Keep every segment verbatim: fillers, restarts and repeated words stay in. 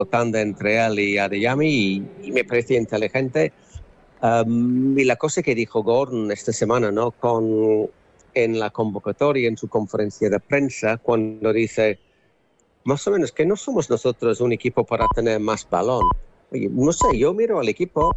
tanda entre él y Adeyemi y, y me parecía inteligente. Um, y la cosa que dijo Gordon esta semana, ¿no? Con, en la convocatoria, en su conferencia de prensa, cuando dice, más o menos, que no somos nosotros un equipo para tener más balón. Oye, no sé, yo miro al equipo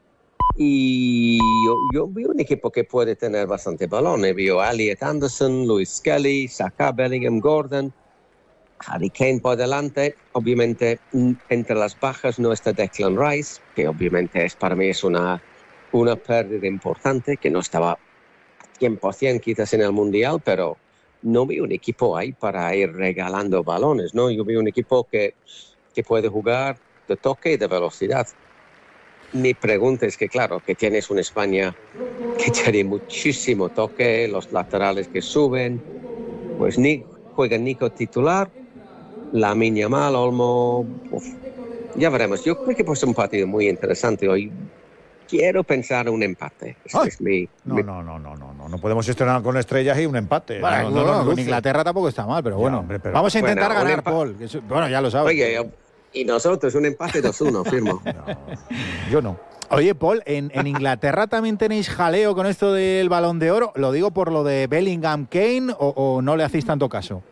y yo, yo veo un equipo que puede tener bastante balón. Veo a Elliot Anderson, Lewis Skelly, Saka, Bellingham, Gordon, Harry Kane por delante. Obviamente, entre las bajas no está Declan Rice, que obviamente es, para mí es una, una pérdida importante, que no estaba cien por ciento quizás en el Mundial, pero no veo un equipo ahí para ir regalando balones, ¿no? Yo veo un equipo que, que puede jugar de toque y de velocidad. Mi pregunta es que, claro, que tienes una España que tiene muchísimo toque, los laterales que suben, pues ni juega Nico titular, Lamine Yamal, Olmo, uf, ya veremos. Yo creo que puede ser un partido muy interesante hoy. Quiero pensar un empate. Ay, es mi, no, mi... no, no, no, no, no, no podemos estrenar con estrellas y un empate. Bueno, no, no, no, no, con Inglaterra tampoco está mal, pero ya, bueno. hombre, pero... Vamos a intentar Bueno, ganar, empa... Paul. Bueno, ya lo sabes. Oye, y nosotros un empate dos uno, firmo. No, yo no. Oye, Paul, ¿en, en Inglaterra también tenéis jaleo con esto del Balón de Oro? ¿Lo digo por lo de Bellingham Kane o, o no le hacéis tanto caso?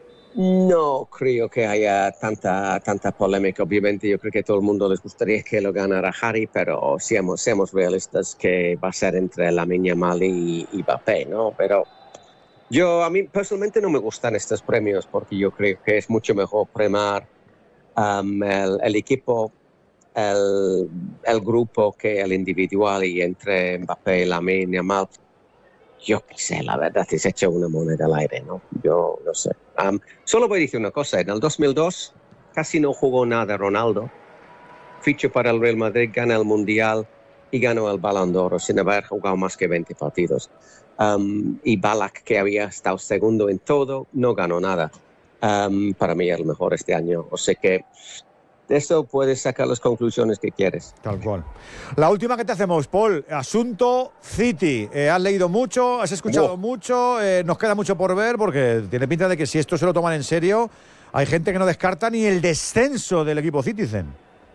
No creo que haya tanta, tanta polémica. Obviamente yo creo que a todo el mundo les gustaría que lo ganara Harry, pero seamos, seamos realistas que va a ser entre Lamine Yamal y, y Mbappé, ¿no? Pero yo, a mí personalmente no me gustan estos premios porque yo creo que es mucho mejor premiar um, el, el equipo, el, el grupo que el individual, y entre Mbappé y Lamine Yamal, yo qué sé, la verdad es hecho una moneda al aire, ¿no? Yo no sé. Um, solo voy a decir una cosa. En el dos mil dos casi no jugó nada Ronaldo. Fichó para el Real Madrid, gana el Mundial y ganó el Balón de Oro sin haber jugado más que veinte partidos. Um, y Ballack, que había estado segundo en todo, no ganó nada. Um, para mí es el mejor este año. O sea que de eso puedes sacar las conclusiones que quieres. Tal cual. La última que te hacemos, Paul, asunto City. Eh, has leído mucho, has escuchado oh. mucho, eh, nos queda mucho por ver porque tiene pinta de que si esto se lo toman en serio, hay gente que no descarta ni el descenso del equipo Citizen.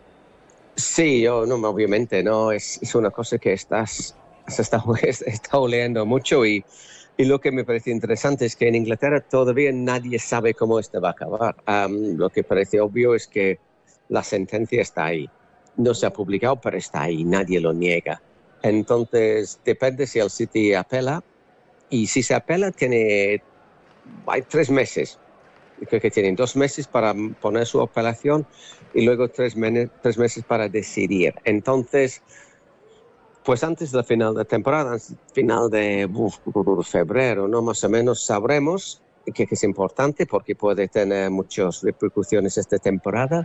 Sí, yo no, obviamente, no, es, es una cosa que estás, se está, está oleando mucho y, y lo que me parece interesante es que en Inglaterra todavía nadie sabe cómo esto va a acabar. Um, lo que parece obvio es que la sentencia está ahí. No se ha publicado, pero está ahí. Nadie lo niega. Entonces, depende si el City apela. Y si se apela, tiene... Hay tres meses. Creo que tienen dos meses para poner su apelación y luego tres, men- tres meses para decidir. Entonces, pues antes del final de temporada, final de uf, febrero, ¿no? Más o menos sabremos que, que es importante porque puede tener muchas repercusiones esta temporada.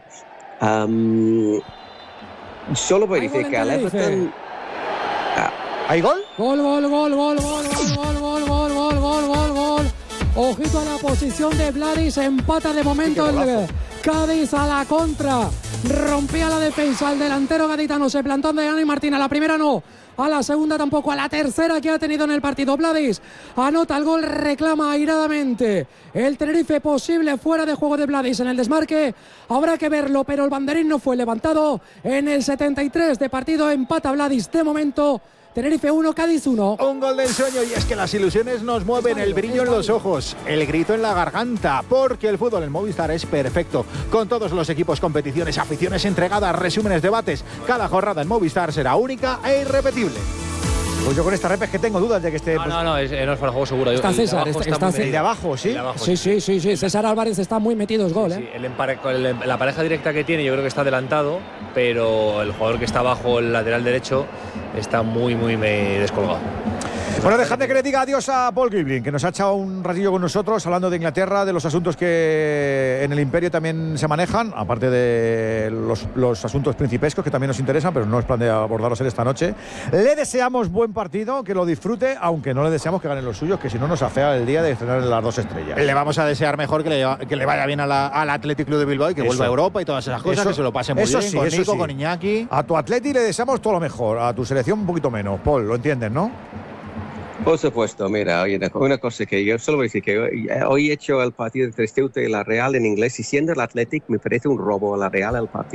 Um, solo voy a decir que al Everton... Ah. ¿Hay gol? Gol, gol, gol, gol, gol, gol, gol, gol, gol, gol, gol, gol. Ojito a la posición de Vladis, empata de momento el Cádiz a la contra. Rompía la defensa, el delantero gaditano se plantó de Dani Martín, a la primera no, a la segunda tampoco, a la tercera que ha tenido en el partido. Vladis anota el gol, reclama airadamente el Tenerife, posible fuera de juego de Vladis en el desmarque, habrá que verlo, pero el banderín no fue levantado. En el setenta y tres de partido empata Vladis de momento. Tenerife uno, Cádiz uno. Un gol del sueño, y es que las ilusiones nos mueven, el brillo en los ojos, el grito en la garganta, porque el fútbol en Movistar es perfecto. Con todos los equipos, competiciones, aficiones entregadas, resúmenes, debates, cada jornada en Movistar será única e irrepetible. Pues yo con esta repes que tengo dudas de que esté... No, pues... no, no, es, no es para el juego seguro. Está César, está, está, está está el de abajo, ¿sí? El de abajo, sí, sí, sí, sí, César Álvarez está muy metido, es gol, sí, ¿eh? sí. El empare, el, la pareja directa que tiene yo creo que está adelantado, pero el jugador que está abajo, el lateral derecho, está muy, muy descolgado. Bueno, dejadme que le diga adiós a Paul Gribbin, que nos ha echado un ratillo con nosotros hablando de Inglaterra, de los asuntos que en el Imperio también se manejan, aparte de los, los asuntos principescos que también nos interesan, pero no es plan de abordarlos en esta noche. Le deseamos buen partido, que lo disfrute, aunque no le deseamos que ganen los suyos, que si no nos afea el día de estrenar en las dos estrellas. Le vamos a desear mejor que le, que le vaya bien a la, al Athletic Club de Bilbao y que eso. vuelva a Europa y todas esas cosas, eso, que se lo pase muy eso bien sí, con eso Nico, sí. con Iñaki. A tu Atleti le deseamos todo lo mejor, a tu selección un poquito menos. Paul, lo entiendes, ¿no? Por supuesto, mira, oye, una cosa que yo solo voy a decir que hoy, hoy he hecho el partido entre Ceuta y la Real en inglés y siendo el Athletic me parece un robo a la Real el partido.